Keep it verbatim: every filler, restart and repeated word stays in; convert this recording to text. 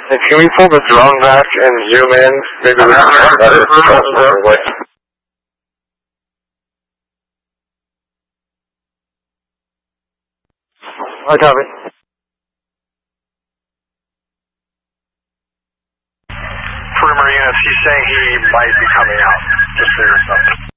Hey, can we pull the drone back and zoom in? Maybe we can have better way. I copy. Perimeter units, he's saying he might be coming out. Just so you're